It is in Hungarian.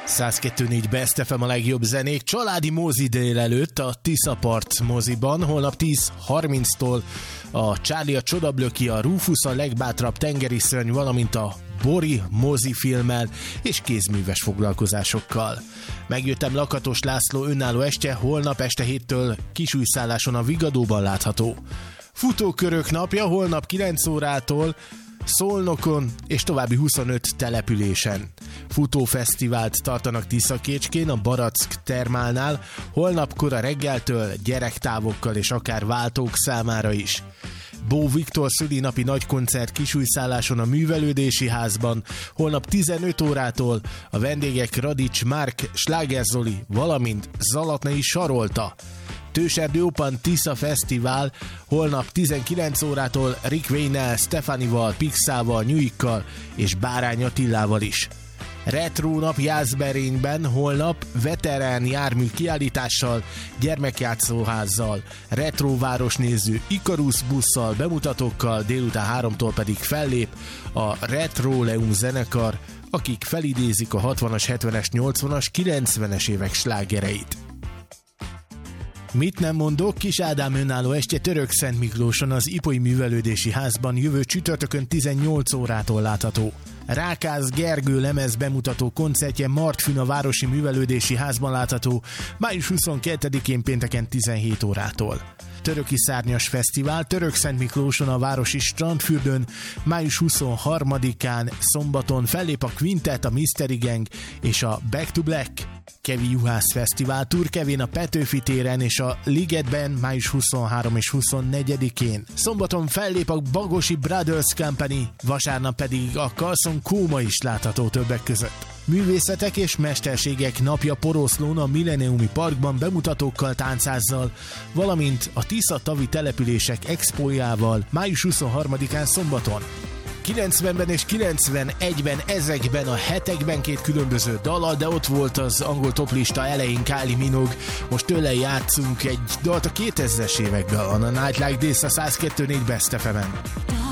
102.4 Best FM a legjobb zenék. Családi mozi délelőtt a Tiszapart moziban. Holnap 10:30-tól a Charlie a Csodablöki, a Rufus a legbátrabb tengeri szörny, valamint a Bori mozifilmmel és kézműves foglalkozásokkal. Megjöttem Lakatos László önálló estje, holnap este 7-től Kisújszálláson a Vigadóban látható. Futókörök napja holnap 9 órától Szolnokon és további 25 településen. Futófesztivált tartanak Tiszakécskén, a Barack Termálnál, holnap kora reggeltől gyerektávokkal és akár váltók számára is. Bó Viktor szülinapi nagykoncert Kisújszálláson a Művelődési Házban, holnap 15 órától a vendégek Radics Márk, Sláger Zoli, valamint Zalatnai Sarolta. Tőserdő Open Tisza Fesztivál holnap 19 órától Rick Wayne-nel, Stefanival, Pixával, Nyuikkal és Bárány Attilával is. Retro nap Jászberényben holnap veterán jármű kiállítással, gyermekjátszóházzal, retro városnéző Ikarus busszal, bemutatókkal, délután 3-tól pedig fellép a Retroleum zenekar, akik felidézik a 60-as, 70-es, 80-as, 90-es évek slágereit. Mit nem mondok, Kis Ádám önálló estje Törökszent Miklóson az Ipolyi Művelődési Házban jövő csütörtökön 18 órától látható. Rákász Gergő lemez bemutató koncertje Martfün a Városi Művelődési Házban látható május 22-én pénteken 17 órától. Töröki Szárnyas Fesztivál Törökszent Miklóson a Városi Strandfürdőn május 23-án szombaton fellép a Quintet, a Mystery Gang és a Back to Black. Kevi Juhász Fesztivál Turkevén a Petőfi téren és a Ligetben május 23 és 24-én. Szombaton fellép a Bagosi Brothers Company, vasárnap pedig a Carlson Kóma is látható többek között. Művészetek és mesterségek napja Poroszlón a Millenniumi Parkban bemutatókkal, táncázzal, valamint a Tisza tavi települések expójával május 23-án szombaton. 90-ben és 91-ben ezekben a hetekben 2 különböző dala, de ott volt az angol toplista elején Kylie Minogue, most tőle játszunk egy dalt a 2000-es években, a Night Like This a 102.4 Best FM-en.